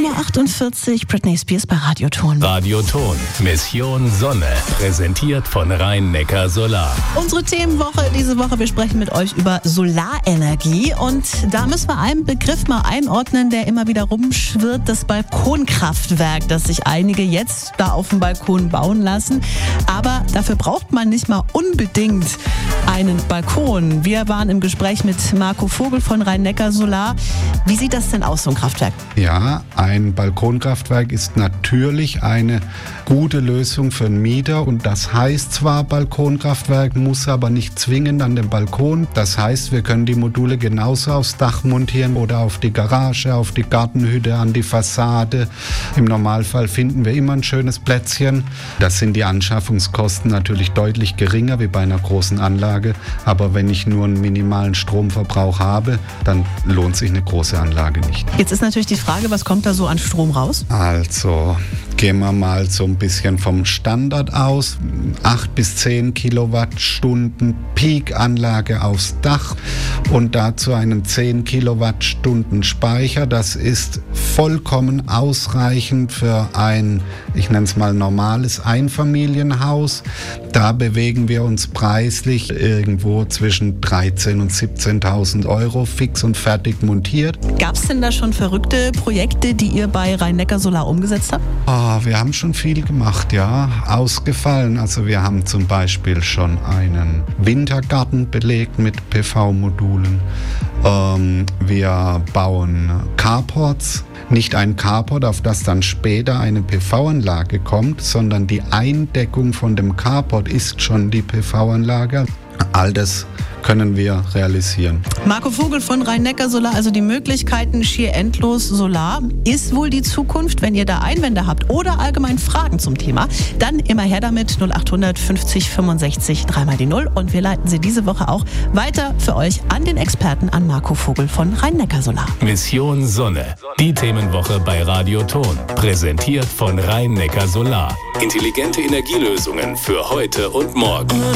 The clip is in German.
7:48 Uhr, Britney Spears bei Radioton. Radioton, Mission Sonne, präsentiert von Rhein-Neckar Solar. Unsere Themenwoche diese Woche, wir sprechen mit euch über Solarenergie und da müssen wir einen Begriff mal einordnen, der immer wieder rumschwirrt, das Balkonkraftwerk, das sich einige jetzt da auf dem Balkon bauen lassen. Aber dafür braucht man nicht mal unbedingt einen Balkon. Wir waren im Gespräch mit Marco Vogel von Rhein-Neckar Solar. Wie sieht das denn aus, so ein Kraftwerk? Ja, ein Balkonkraftwerk ist natürlich eine gute Lösung für einen Mieter und das heißt zwar Balkonkraftwerk, muss aber nicht zwingend an den Balkon. Das heißt, wir können die Module genauso aufs Dach montieren oder auf die Garage, auf die Gartenhütte, an die Fassade. Im Normalfall finden wir immer ein schönes Plätzchen. Das sind die Anschaffungskosten natürlich deutlich geringer wie bei einer großen Anlage, aber wenn ich nur einen minimalen Stromverbrauch habe, dann lohnt sich eine große Anlage nicht. Jetzt ist natürlich die Frage, was kommt da so an Strom raus? Also gehen wir mal so ein bisschen vom Standard aus. 8 bis 10 Kilowattstunden Peak-Anlage aufs Dach und dazu einen 10 Kilowattstunden Speicher. Das ist vollkommen ausreichend für ein, ich nenne es mal normales Einfamilienhaus. Da bewegen wir uns preislich irgendwo zwischen 13.000 und 17.000 Euro fix und fertig montiert. Gab es denn da schon verrückte Projekte, die ihr bei Rhein-Neckar Solar umgesetzt habt? Wir haben schon viel gemacht, ja. Ausgefallen. Also wir haben zum Beispiel schon einen Wintergarten belegt mit PV-Modulen. Wir bauen Carports. Nicht ein Carport, auf das dann später eine PV-Anlage kommt, sondern die Eindeckung von dem Carport ist schon die PV-Anlage. All das können wir realisieren. Marco Vogel von Rhein-Neckar Solar, also die Möglichkeiten schier endlos. Solar ist wohl die Zukunft. Wenn ihr da Einwände habt oder allgemein Fragen zum Thema, dann immer her damit 0800 50 65 3 die 0 und wir leiten sie diese Woche auch weiter für euch an den Experten, an Marco Vogel von Rhein-Neckar Solar. Mission Sonne, die Themenwoche bei Radioton, präsentiert von Rhein-Neckar Solar. Intelligente Energielösungen für heute und morgen.